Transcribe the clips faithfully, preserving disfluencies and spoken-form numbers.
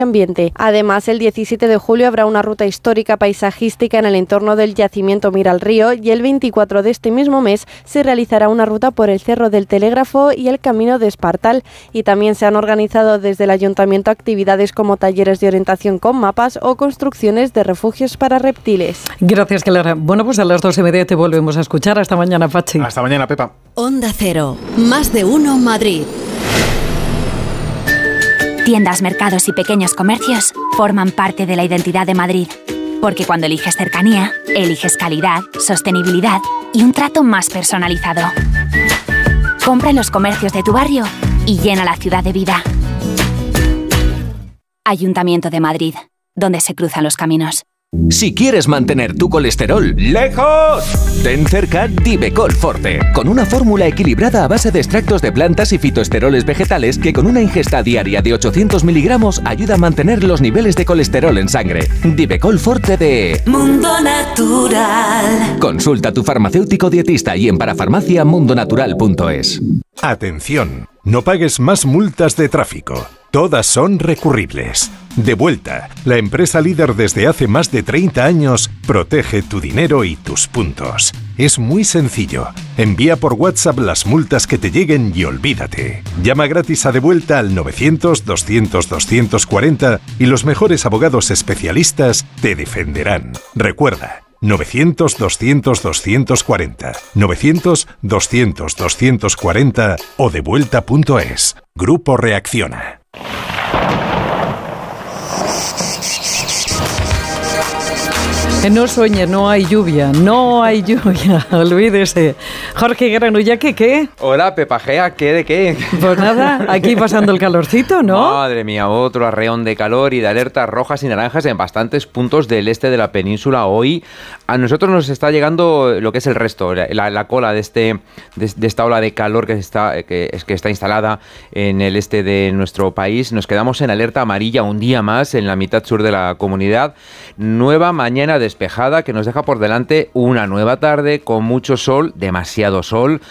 ambiente. Además, el diecisiete de julio habrá una ruta histórica paisajística en el entorno del yacimiento Mira al Río y el veinticuatro de este mismo mes se realizará una ruta por el Cerro del Telégrafo y el Camino de Espartal. Y también se han organizado desde el Ayuntamiento actividades como talleres de orientación con mapas o construcciones de refugios para reptiles. Gracias, Clara. Bueno, pues a las dos y media te volvemos a escuchar. Hasta mañana, Pachi. Hasta mañana, Pepa. Onda Cero. Más de uno Madrid. Tiendas, mercados y pequeños comercios forman parte de la identidad de Madrid. Porque cuando eliges cercanía, eliges calidad, sostenibilidad y un trato más personalizado. Compra en los comercios de tu barrio y llena la ciudad de vida. Ayuntamiento de Madrid, donde se cruzan los caminos. Si quieres mantener tu colesterol lejos, ten cerca Divecol Forte, con una fórmula equilibrada a base de extractos de plantas y fitoesteroles vegetales que con una ingesta diaria de ochocientos miligramos ayuda a mantener los niveles de colesterol en sangre. Divecol Forte de Mundo Natural. Consulta a tu farmacéutico dietista y en parafarmacia mundonatural punto es. Atención, no pagues más multas de tráfico. Todas son recurribles. Devuelta, la empresa líder desde hace más de treinta años, protege tu dinero y tus puntos. Es muy sencillo. Envía por WhatsApp las multas que te lleguen y olvídate. Llama gratis a Devuelta al novecientos, doscientos, doscientos cuarenta y los mejores abogados especialistas te defenderán. Recuerda, novecientos, doscientos, doscientos cuarenta, novecientos, doscientos, doscientos cuarenta o devuelta punto es. Grupo Reacciona. No sueñe, no hay lluvia, no hay lluvia, olvídese. Jorge Granulla, ¿qué qué? Hola, Pepajea, ¿qué de qué? Pues nada, aquí pasando el calorcito, ¿no? Madre mía, otro arreón de calor y de alertas rojas y naranjas en bastantes puntos del este de la península. Hoy a nosotros nos está llegando lo que es el resto, la, la cola de este de, de esta ola de calor que está, que, que está instalada en el este de nuestro país. Nos quedamos en alerta amarilla un día más en la mitad sur de la comunidad. Nueva mañana de despejada que nos deja por delante una nueva tarde con mucho sol, demasiado sol,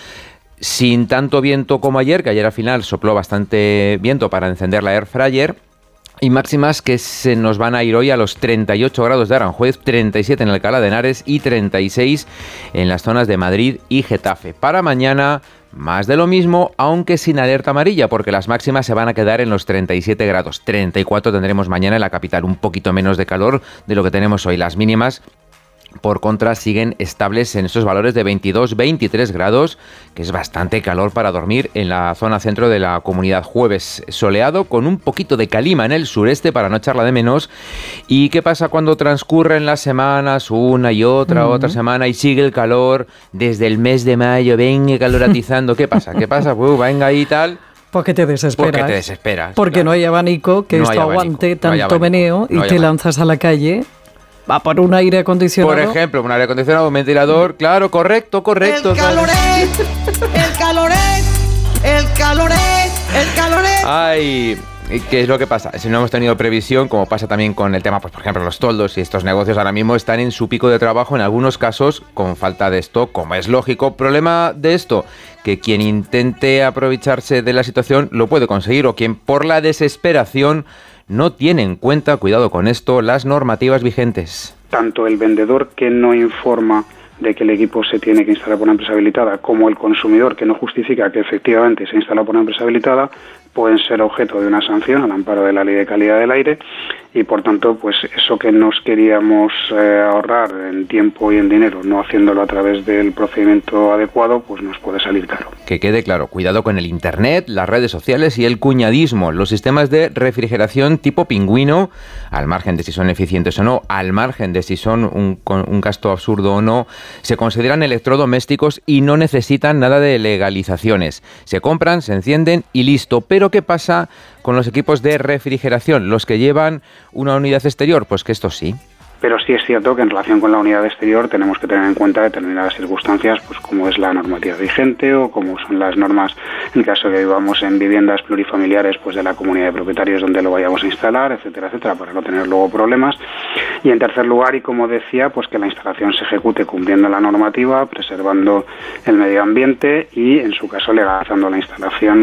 sin tanto viento como ayer, que ayer al final sopló bastante viento para encender la air fryer, y máximas que se nos van a ir hoy a los treinta y ocho grados de Aranjuez, treinta y siete en Alcalá de Henares y treinta y seis en las zonas de Madrid y Getafe. Para mañana, más de lo mismo, aunque sin alerta amarilla, porque las máximas se van a quedar en los treinta y siete grados. treinta y cuatro tendremos mañana en la capital, un poquito menos de calor de lo que tenemos hoy. Las mínimas, por contra, siguen estables en estos valores de veintidós, veintitrés grados, que es bastante calor para dormir en la zona centro de la comunidad. Jueves soleado, con un poquito de calima en el sureste para no echarla de menos. ¿Y qué pasa cuando transcurren las semanas, una y otra, uh-huh. otra semana, y sigue el calor desde el mes de mayo? Venga, caloratizando. ¿Qué pasa? ¿Qué pasa? Pues venga ahí y tal. Porque te desesperas. Porque te desesperas. Porque claro. no hay abanico que no esto abanico, aguante no tanto meneo y no te lanzas a la calle. Va por un aire acondicionado. Por ejemplo, un aire acondicionado, un ventilador, claro, correcto, correcto. El caloret, el caloret, el caloret, el caloret. Ay, ¿qué es lo que pasa? Si no hemos tenido previsión, como pasa también con el tema, pues por ejemplo, los toldos y estos negocios ahora mismo están en su pico de trabajo, en algunos casos con falta de stock, como es lógico. Problema de esto, que quien intente aprovecharse de la situación lo puede conseguir, o quien por la desesperación no tiene en cuenta, cuidado con esto, las normativas vigentes. Tanto el vendedor que no informa de que el equipo se tiene que instalar por una empresa habilitada, como el consumidor que no justifica que efectivamente se instala por una empresa habilitada, pueden ser objeto de una sanción al amparo de la Ley de Calidad del Aire, y por tanto, pues eso que nos queríamos eh, ahorrar en tiempo y en dinero, no haciéndolo a través del procedimiento adecuado, pues nos puede salir caro. Que quede claro, cuidado con el internet, las redes sociales y el cuñadismo. Los sistemas de refrigeración tipo pingüino, al margen de si son eficientes o no, al margen de si son un, un gasto absurdo o no, se consideran electrodomésticos y no necesitan nada de legalizaciones. Se compran, se encienden y listo. Pero ¿qué pasa con los equipos de refrigeración? Los que llevan una unidad exterior, pues que esto sí. Pero sí es cierto que en relación con la unidad exterior tenemos que tener en cuenta determinadas circunstancias, pues como es la normativa vigente o como son las normas en el caso de que vivamos en viviendas plurifamiliares, pues de la comunidad de propietarios donde lo vayamos a instalar, etcétera, etcétera, para no tener luego problemas. Y en tercer lugar, y como decía, pues que la instalación se ejecute cumpliendo la normativa, preservando el medio ambiente y, en su caso, legalizando la instalación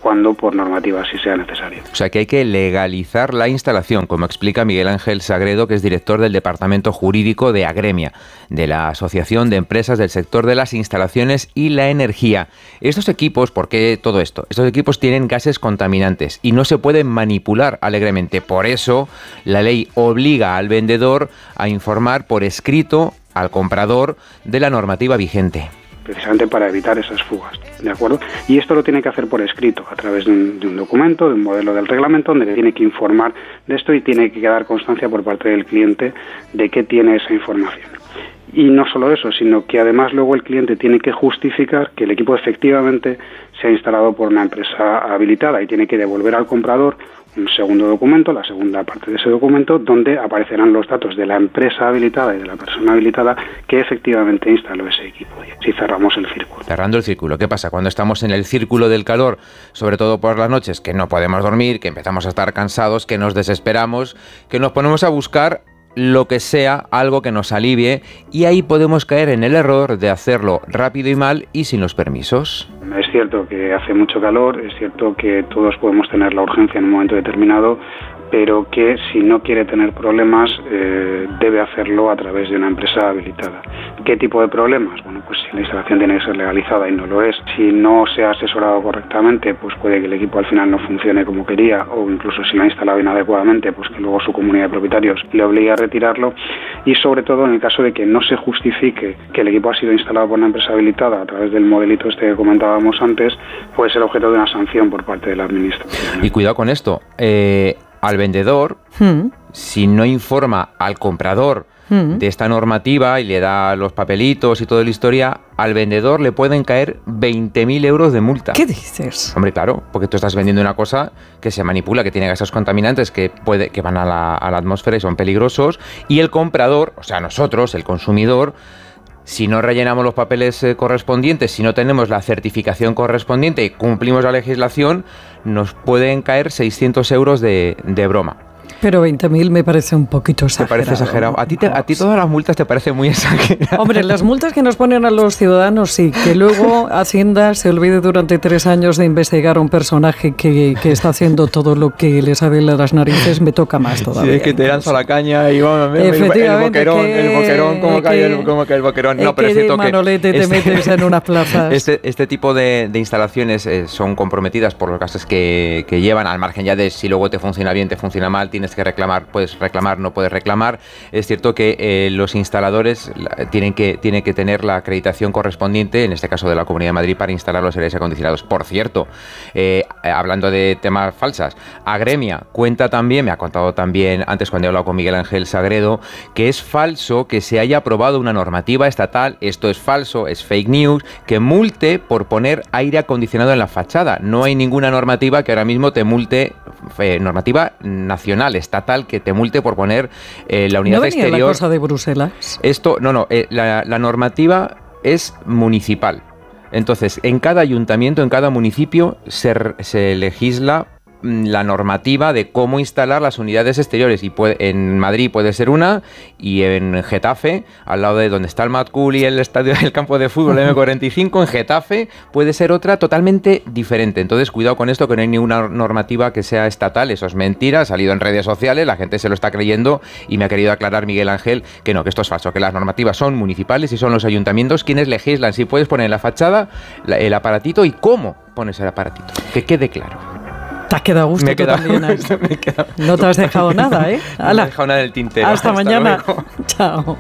cuando por normativa así sea necesario. O sea que hay que legalizar la instalación, como explica Miguel Ángel Sagredo, que es director del Departamento Jurídico de Agremia, de la Asociación de Empresas del Sector de las Instalaciones y la Energía. Estos equipos, ¿por qué todo esto? Estos equipos tienen gases contaminantes y no se pueden manipular alegremente. Por eso, la ley obliga al vendedor a informar por escrito al comprador de la normativa vigente. Precisamente para evitar esas fugas, ¿de acuerdo? Y esto lo tiene que hacer por escrito, a través de un, de un documento, de un modelo del reglamento, donde tiene que informar de esto y tiene que quedar constancia por parte del cliente de que tiene esa información. Y no solo eso, sino que además luego el cliente tiene que justificar que el equipo efectivamente se ha instalado por una empresa habilitada y tiene que devolver al comprador un segundo documento, la segunda parte de ese documento, donde aparecerán los datos de la empresa habilitada y de la persona habilitada que efectivamente instaló ese equipo. Y así cerramos el círculo. Cerrando el círculo. ¿Qué pasa? Cuando estamos en el círculo del calor, sobre todo por las noches, que no podemos dormir, que empezamos a estar cansados, que nos desesperamos, que nos ponemos a buscar lo que sea, algo que nos alivie, y ahí podemos caer en el error de hacerlo rápido y mal y sin los permisos. Es cierto que hace mucho calor, es cierto que todos podemos tener la urgencia en un momento determinado, pero que si no quiere tener problemas eh, debe hacerlo a través de una empresa habilitada. ¿Qué tipo de problemas? Bueno, pues si la instalación tiene que ser legalizada y no lo es, si no se ha asesorado correctamente, pues puede que el equipo al final no funcione como quería, o incluso si lo ha instalado inadecuadamente, pues que luego su comunidad de propietarios le obligue a retirarlo, y sobre todo en el caso de que no se justifique que el equipo ha sido instalado por una empresa habilitada a través del modelito este que comentábamos antes, puede ser objeto de una sanción por parte de la administración. Y cuidado con esto, eh, al vendedor, hmm. si no informa al comprador hmm. de esta normativa y le da los papelitos y toda la historia, al vendedor le pueden caer veinte mil euros de multa. ¿Qué dices? Hombre, claro, porque tú estás vendiendo una cosa que se manipula, que tiene gases contaminantes que, puede, que van a la, a la atmósfera y son peligrosos, y el comprador, o sea, nosotros, el consumidor, si no rellenamos los papeles eh, correspondientes, si no tenemos la certificación correspondiente y cumplimos la legislación, nos pueden caer seiscientos euros de, de broma. Pero veinte mil me parece un poquito exagerado. ¿Te parece exagerado? ¿A ti, te, a ti todas las multas te parecen muy exageradas? Hombre, las multas que nos ponen a los ciudadanos sí, que luego Hacienda se olvide durante tres años de investigar a un personaje que, que está haciendo todo lo que le sale de las narices, me toca más todavía. Sí, es que te lanza la caña y vamos, efectivamente, el boquerón, que, el boquerón, cómo que, cae el, cómo cae el boquerón. No, pero que es cierto que Manolete te este, metes en unas plazas. Este, este tipo de, de instalaciones eh, son comprometidas por los gastos que, que llevan, al margen ya de si luego te funciona bien, te funciona mal, tienes que reclamar, puedes reclamar, no puedes reclamar. Es cierto que eh, los instaladores la, tienen, que, tienen que tener la acreditación correspondiente, en este caso de la Comunidad de Madrid, para instalar los aires acondicionados. Por cierto, eh, hablando de temas falsas, Agremia cuenta también, me ha contado también antes cuando he hablado con Miguel Ángel Sagredo, que es falso que se haya aprobado una normativa estatal, esto es falso, es fake news, que multe por poner aire acondicionado en la fachada. No hay ninguna normativa que ahora mismo te multe, eh, normativa nacional, estatal, que te multe por poner eh, la unidad ¿No venía exterior. la cosa de Bruselas? Esto, no, no, eh, la, la normativa es municipal. Entonces, en cada ayuntamiento, en cada municipio, se, se legisla la normativa de cómo instalar las unidades exteriores, y puede, en Madrid puede ser una, y en Getafe, al lado de donde está el Matcul y el estadio del campo de fútbol eme cuarenta y cinco, en Getafe puede ser otra totalmente diferente. Entonces cuidado con esto, que no hay ninguna normativa que sea estatal. Eso es mentira, ha salido en redes sociales, la gente se lo está creyendo, y me ha querido aclarar Miguel Ángel que no, que esto es falso, que las normativas son municipales y son los ayuntamientos quienes legislan si puedes poner en la fachada la, el aparatito y cómo pones el aparatito, que quede claro. Te has quedado a gusto me tú queda, también. ¿Eh? Me queda, no te has dejado nada, ¿eh? No me he dejado nada en el tintero. Hasta, Hasta mañana. Luego. Chao.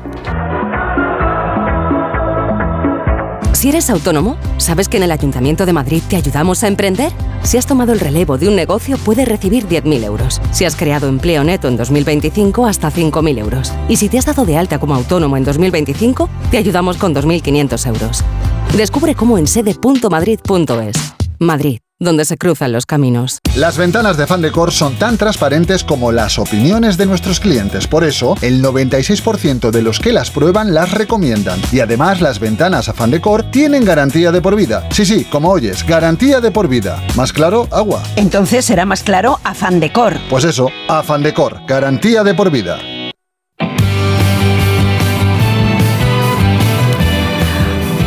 Si eres autónomo, ¿sabes que en el Ayuntamiento de Madrid te ayudamos a emprender? Si has tomado el relevo de un negocio, puedes recibir diez mil euros. Si has creado empleo neto en dos mil veinticinco, hasta cinco mil euros. Y si te has dado de alta como autónomo en dos mil veinticinco, te ayudamos con dos mil quinientos euros. Descubre cómo en sede punto madrid punto es. Madrid, donde se cruzan los caminos. Las ventanas de Afán Decor son tan transparentes como las opiniones de nuestros clientes. Por eso, el noventa y seis por ciento de los que las prueban las recomiendan. Y además, las ventanas Afán Decor tienen garantía de por vida. Sí, sí, como oyes, garantía de por vida. ¿Más claro? Agua. Entonces será más claro Afán Decor. Pues eso, Afán Decor, garantía de por vida.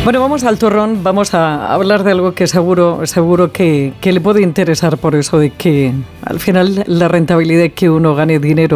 Bueno, vamos al turrón, vamos a hablar de algo que seguro, seguro que, que le puede interesar, por eso de que al final la rentabilidad que uno gane dinero